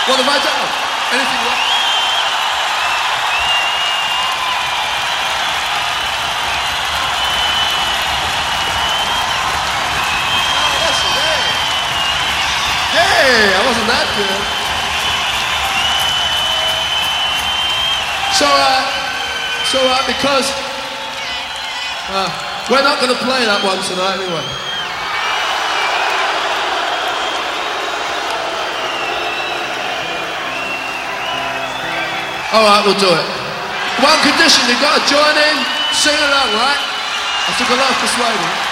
What have I done? Anything wrong? Oh, listen, hey. Hey, I wasn't that good. So, because we're not going to play that one tonight anyway. All right, we'll do it. One condition, you've got to join in, sing along, right? I took a lot of persuading.